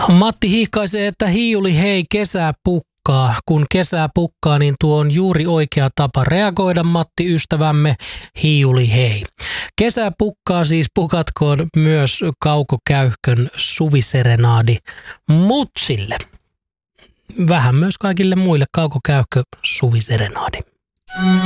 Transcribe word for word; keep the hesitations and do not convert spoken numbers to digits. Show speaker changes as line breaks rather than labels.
Matti hihkaisee, että hiiuli hei, kesä pukkaa. Kun kesä pukkaa, niin tuo on juuri oikea tapa reagoida, Matti ystävämme, hiiuli hei. Kesä pukkaa siis, pukatkoon myös Kauko Käyhkön suviserenaadi Mutsille. Vähän myös kaikille muille Kauko Käyhkö suviserenaadi.